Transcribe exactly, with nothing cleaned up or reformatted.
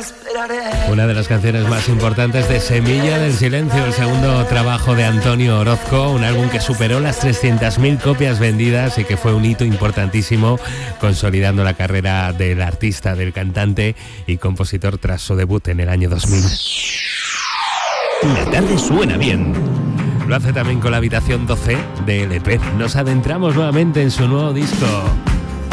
Una de las canciones más importantes de Semilla del Silencio, el segundo trabajo de Antonio Orozco, un álbum que superó las trescientas mil copias vendidas y que fue un hito importantísimo, consolidando la carrera del artista, del cantante y compositor tras su debut en el año dos mil. La tarde suena bien. Lo hace también con la Habitación doce de L P. Nos adentramos nuevamente en su nuevo disco.